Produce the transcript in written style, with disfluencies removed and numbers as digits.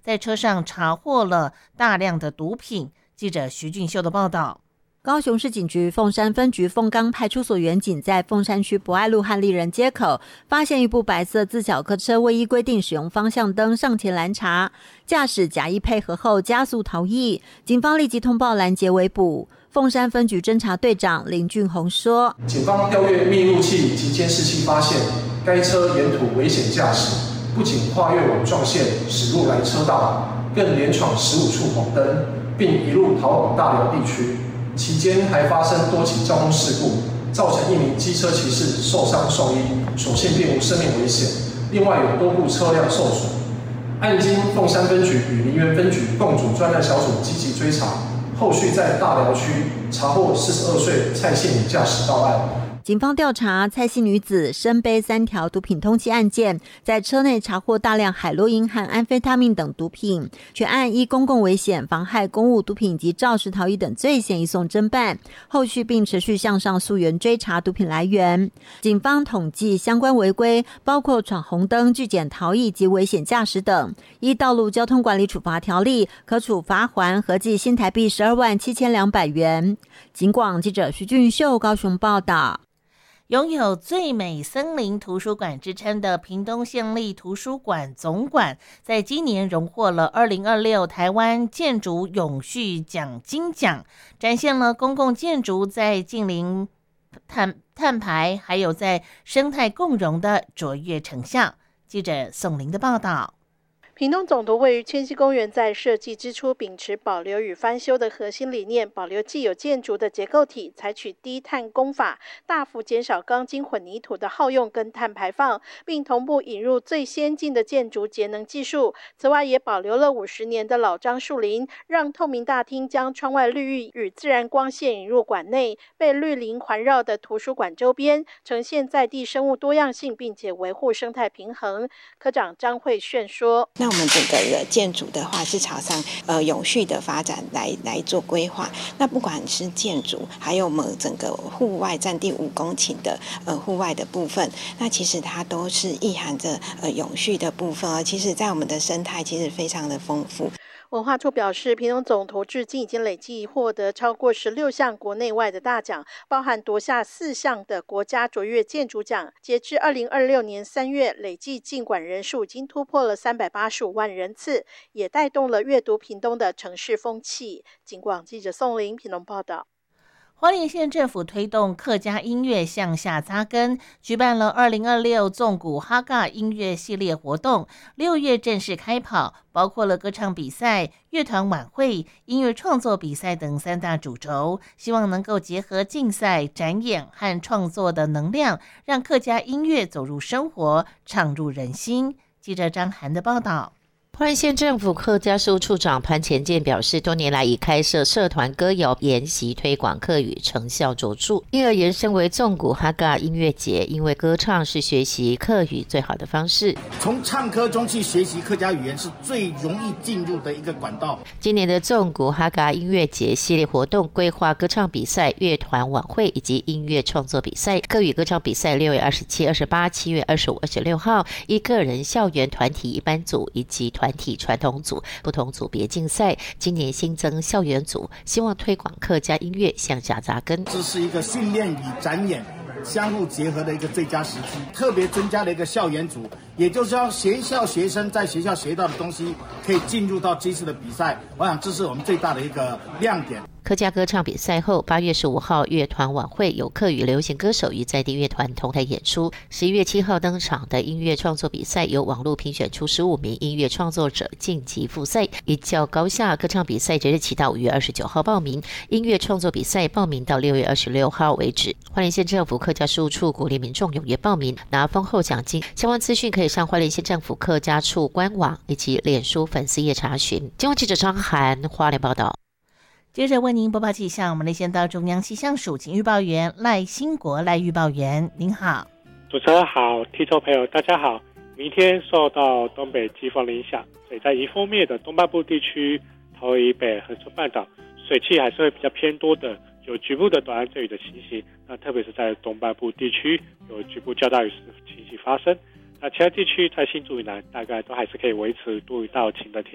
在车上查获了大量的毒品。记者徐俊秀的报道。 高雄市警局凤山分局凤冈派出所员警在凤山区博爱路和丽人街口发现一部白色自小客车，未依规定使用方向灯上前拦查，驾驶假意配合后加速逃逸，警方立即通报拦截围捕。凤山分局侦查队长林俊宏说， 警方调阅密录器及监视器发现，该车沿途危险驾驶，不仅跨越网状线驶入来车道，更连闯15处红灯，并一路逃往大寮地区。期间还发生多起交通事故，造成一名机车骑士受伤送医，所幸并无生命危险。另外有多部车辆受损。案经凤山分局与梨园分局共组专案小组积极追查，后续在大寮区查获42岁蔡姓女驾驶到案。 警方调查蔡姓女子身背3条毒品通缉案件，在车内查获大量海洛因和安非他命等毒品，全案依公共危险、妨害公务、毒品及肇事逃逸等罪嫌移送侦办，后续并持续向上溯源追查毒品来源。警方统计相关违规包括闯红灯、拒检逃逸及危险驾驶等，依道路交通管理处罚条例可处罚锾合计新台币127200元。警广记者徐俊秀高雄报道。 拥有最美森林图书馆之称的屏东县立图书馆总馆，在今年荣获了2026台湾建筑永续奖金奖，展现了公共建筑在近邻碳排还有在生态共融的卓越成效。记者宋玲的报道。 屏东总图位于千禧公园，在设计之初秉持保留与翻修的核心理念，保留既有建筑的结构体，采取低碳工法，大幅减少钢筋混凝土的耗用跟碳排放，并同步引入最先进的建筑节能技术。此外，也保留了50年的老樟树林，让透明大厅将窗外绿意与自然光线引入馆内，被绿林环绕的图书馆周边呈现在地生物多样性，并且维护生态平衡。科长张慧炫说， 那我们整个建筑的话是朝向永续的发展来做规划。那不管是建筑，还有我们整个户外占地5公顷的户外的部分，那其实它都是意含着永续的部分，其实在我们的生态其实非常的丰富。 文化处表示，屏东总图至今已经累计获得超过16项国内外的大奖，包含夺下4项的国家卓越建筑奖。截至2026年3月，累计进馆人数已经突破了385万人次，也带动了阅读屏东的城市风气。警广记者宋玲屏东报道。 花莲县政府推动客家音乐向下扎根，举办了2026纵谷哈嘎音乐系列活动，6月正式开跑，包括了歌唱比赛、乐团晚会、音乐创作比赛等3大主轴，希望能够结合竞赛、展演和创作的能量，让客家音乐走入生活，唱入人心。记者张涵的报道。 花莲县政府客家事务处长潘前健表示，多年来以开设社团歌谣研习推广客语成效卓著，因而延伸为纵谷哈嘎音乐节，因为歌唱是学习客语最好的方式， 从唱歌中去学习客家语言是最容易进入的一个管道。 今年的纵谷哈嘎音乐节系列活动规划歌唱比赛、乐团晚会以及音乐创作比赛。客语歌唱比赛6月27、28、7月25、26号依个人、校园、团体、一般组以及团体传统组不同组别竞赛，今年新增校园组，希望推广客家音乐向下扎根。 这是一个训练与展演相互结合的一个最佳时机，特别增加了一个校园组，也就是让学校学生在学校学到的东西可以进入到这次的比赛，我想这是我们最大的一个亮点。 客家歌唱比赛后，8月15号乐团晚会有客语流行歌手与在地乐团同台演出。11月7号登场的音乐创作比赛，由网络评选出15名音乐创作者晋级复赛。依较高下歌唱比赛即日起到5月29号报名，音乐创作比赛报名到6月26号为止。花莲县政府客家事务处鼓励民众踊跃报名，拿丰厚奖金。相关资讯可以上花莲县政府客家处官网以及脸书粉丝页查询。今晚记者张涵花莲报道。 接着为您播报气象，我们连线到中央气象署请预报员赖兴国赖预报员，您好。 主持人好，听众朋友大家好。明天受到东北季风的影响，所以在迎风面的东半部地区、桃园以北、恒春半岛水汽还是会比较偏多的，有局部的短暂阵雨的情形。那特别是在东半部地区有局部较大雨情形发生。那其他地区在新竹以南大概都还是可以维持多雨到晴的天